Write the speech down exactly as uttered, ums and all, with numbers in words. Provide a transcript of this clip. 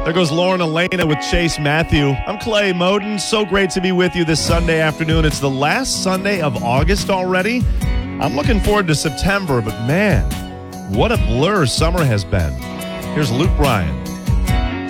There goes Lauren Elena with Chase Matthew. I'm Clay Moden. So great to be with you this Sunday afternoon. It's the last Sunday of August already. I'm looking forward to September, but man, what a blur summer has been. Here's Luke Bryan.